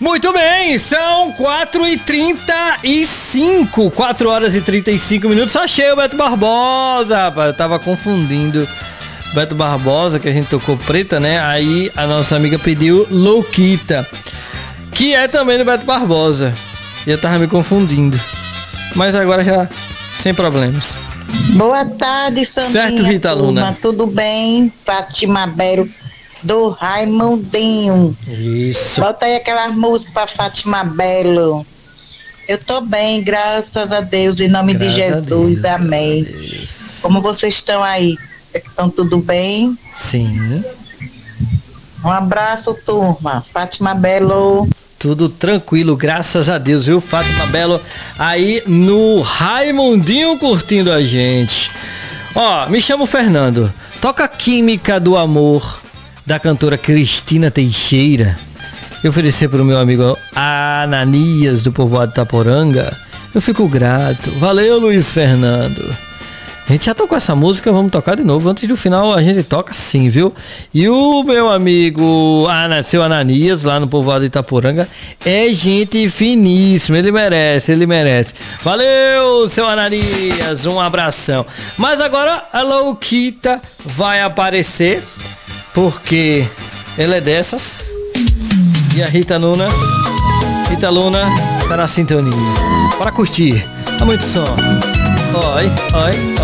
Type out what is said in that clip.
Muito bem, são 4h35, 4 horas e 35 minutos. Só achei o Beto Barbosa, rapaz. Eu tava confundindo Beto Barbosa, que a gente tocou Preta, né? Aí a nossa amiga pediu Louquita, que é também do Beto Barbosa. E eu tava me confundindo. Mas agora já sem problemas. Boa tarde, Sandrinha. Certo, Rita Luna. Tudo bem? Fátima Belo do Raimundinho. Isso. Bota aí aquela música pra Fátima Belo. Eu tô bem, graças a Deus, em nome de Jesus, amém. Como vocês estão aí? Estão tudo bem? Sim. Um abraço, turma. Fátima Belo. Tudo tranquilo, graças a Deus, viu, Fátima Belo? Aí no Raimundinho curtindo a gente. Ó, me chamo Fernando. Toca Química do Amor, da cantora Cristina Teixeira. Eu oferecer pro meu amigo Ananias, do povoado Itaporanga. Eu fico grato. Valeu, Luiz Fernando. A gente já tocou essa música, vamos tocar de novo. Antes do final a gente toca sim, viu? E o meu amigo seu Ananias, lá no povoado de Itaporanga, é gente finíssima. Ele merece. Valeu, seu Ananias, um abração. Mas agora a Louquita vai aparecer, porque ela é dessas. E a Rita Luna tá na sintonia. Para curtir. Tá muito som. Oi.